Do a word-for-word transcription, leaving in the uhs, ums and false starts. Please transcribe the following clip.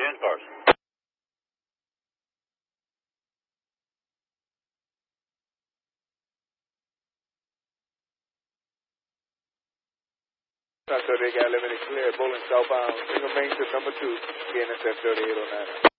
ten, Carson. thirty-eight got limited clear, bowling southbound, single main to number two, K N S F thirty-eight oh nine.